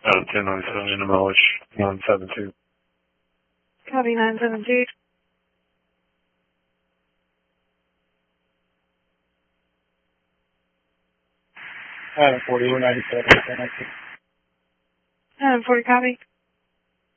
Out of 1097 in MLH 972. Copy 972. Adam 40, we're 97. Adam 40, copy.